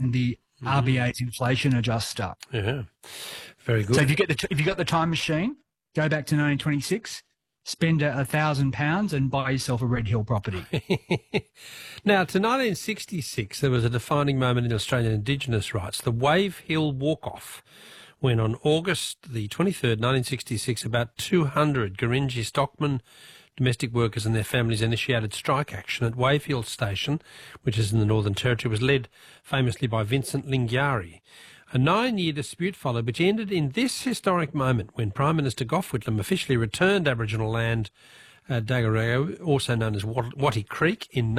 and the RBA's inflation adjuster. Yeah, very good. So if you got the time machine, go back to 1926, spend £1,000 and buy yourself a Red Hill property. Now, to 1966, there was a defining moment in Australian Indigenous rights, the Wave Hill Walk-Off, when on August the 23rd, 1966, about 200 Gurindji stockmen, domestic workers and their families initiated strike action at Wave Hill Station, which is in the Northern Territory, was led famously by Vincent Lingiari. A 9-year dispute followed, which ended in this historic moment when Prime Minister Gough Whitlam officially returned Aboriginal land at Dagarago, also known as Wattie Creek, in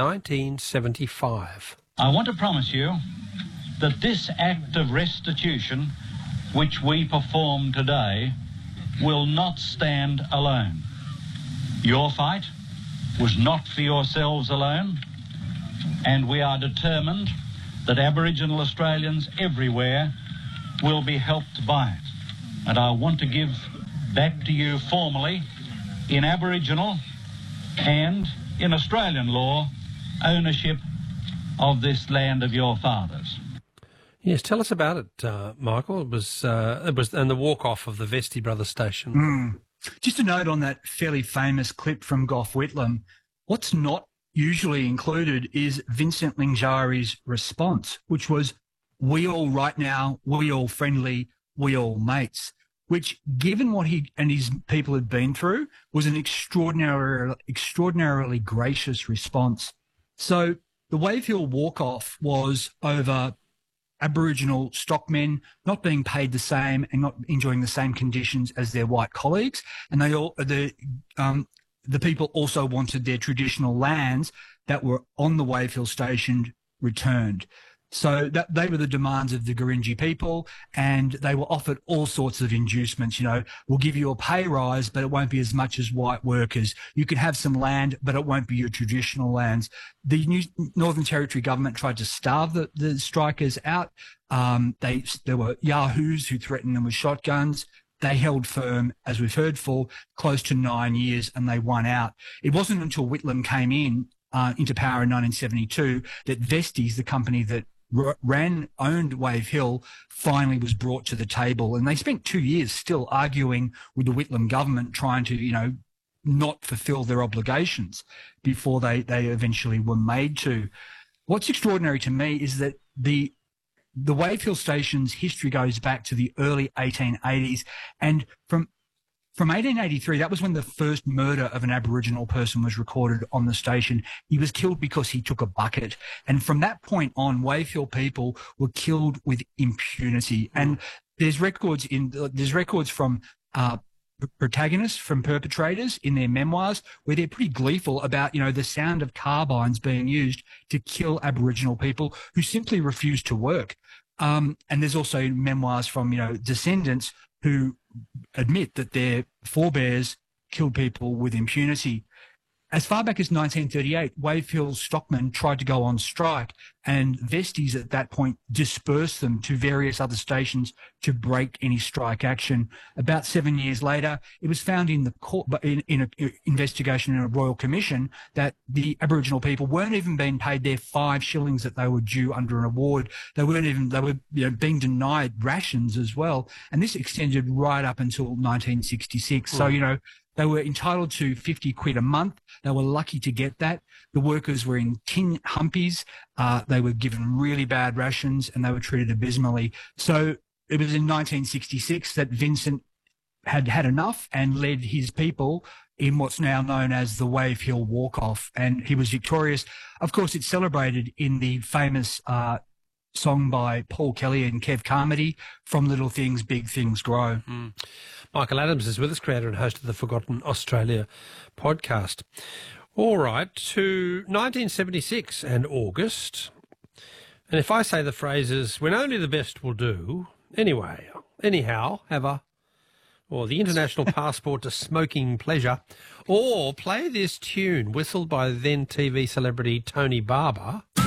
1975. I want to promise you that this act of restitution, which we perform today, will not stand alone. Your fight was not for yourselves alone, and we are determined that Aboriginal Australians everywhere will be helped by it. And I want to give back to you formally, in Aboriginal and in Australian law, ownership of this land of your fathers. Yes, tell us about it, Michael. It was and the walk-off of the Vesti Brothers station. Just a note on that fairly famous clip from Gough Whitlam, what's not usually included is Vincent Lingiari's response, which was, "We all right now, we all friendly, we all mates," which, given what he and his people had been through, was an extraordinarily gracious response. So the Wave Hill Walk-Off was over Aboriginal stockmen not being paid the same and not enjoying the same conditions as their white colleagues, and the people also wanted their traditional lands that were on the Wave Hill station returned. So that they were the demands of the Gurindji people, and they were offered all sorts of inducements. We'll give you a pay rise, but it won't be as much as white workers. You can have some land, but it won't be your traditional lands. The new Northern Territory government tried to starve the strikers out. There were yahoos who threatened them with shotguns. They held firm, as we've heard, for close to 9 years, and they won out. It wasn't until Whitlam came into power in 1972 that Vesties, the company that owned Wave Hill, finally was brought to the table. And they spent 2 years still arguing with the Whitlam government, trying to, not fulfill their obligations before they eventually were made to. What's extraordinary to me is that the Wave Hill station's history goes back to the early 1880s. And from 1883, that was when the first murder of an Aboriginal person was recorded on the station. He was killed because he took a bucket. And from that point on, Wave Hill people were killed with impunity. And there's records from protagonists, from perpetrators in their memoirs, where they're pretty gleeful about, the sound of carbines being used to kill Aboriginal people who simply refused to work. And there's also memoirs from, descendants who admit that their forebears killed people with impunity. As far back as 1938, Wave Hill stockmen tried to go on strike, and Vesties at that point dispersed them to various other stations to break any strike action. About 7 years later, it was found in the court, in an investigation in a royal commission, that the Aboriginal people weren't even being paid their 5 shillings that they were due under an award. They were being denied rations as well. And this extended right up until 1966. So, they were entitled to 50 quid a month. They were lucky to get that. The workers were in tin humpies. They were given really bad rations, and they were treated abysmally. So it was in 1966 that Vincent had had enough and led his people in what's now known as the Wave Hill Walk-Off. And he was victorious. Of course, it's celebrated in the famous song by Paul Kelly and Kev Carmody, "From Little Things, Big Things Grow." Michael Adams is with us, creator and host of the Forgotten Australia podcast. All right, to 1976 and August. And if I say the phrases, "when only the best will do," anyhow, or the international passport to smoking pleasure, or play this tune whistled by then TV celebrity Tony Barber,